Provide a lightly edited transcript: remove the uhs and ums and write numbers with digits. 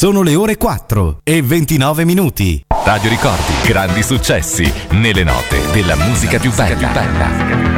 Sono le ore 4:29. Radio Ricordi, grandi successi nelle note della musica più bella.